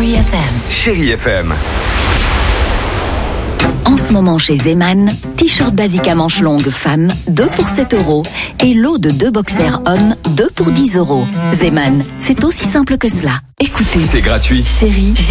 Chérie FM. Chérie FM. En ce moment chez Zeman, t-shirt basique à manches longues femmes, 2 pour 7 € et lot de 2 boxers hommes, 2 pour 10 €. Zeman, c'est aussi simple que cela. Écoutez, C'est gratuit. Chérie.